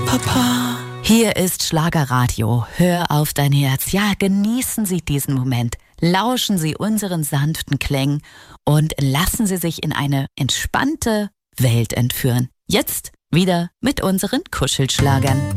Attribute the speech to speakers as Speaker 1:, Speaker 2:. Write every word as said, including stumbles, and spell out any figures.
Speaker 1: Papa. Hier ist Schlagerradio. Hör auf dein Herz. Ja, genießen Sie diesen Moment. Lauschen Sie unseren sanften Klängen und lassen Sie sich in eine entspannte Welt entführen. Jetzt wieder mit unseren Kuschelschlagern.